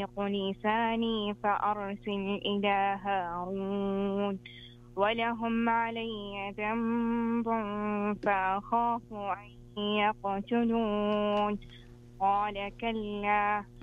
لساني فأرسل إلى هارون ولهم علي ذنب فأخاف أن يقتلون قال كلا